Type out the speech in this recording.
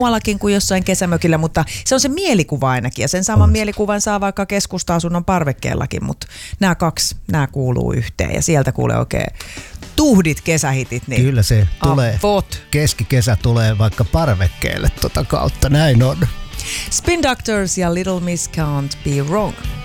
muuallakin kuin jossain kesämökillä, mutta se on se mielikuva ainakin. Ja sen saman mielikuvan saa vaikka keskusta-asunnon parvekkeellakin, mutta nämä kuuluu yhteen ja sieltä kuulee oikein tuhdit kesähitit. Niin kyllä se tulee. Keskikesä tulee vaikka parvekkeelle kautta. Näin on. Spin Doctors ja Little Miss Can't Be Wrong.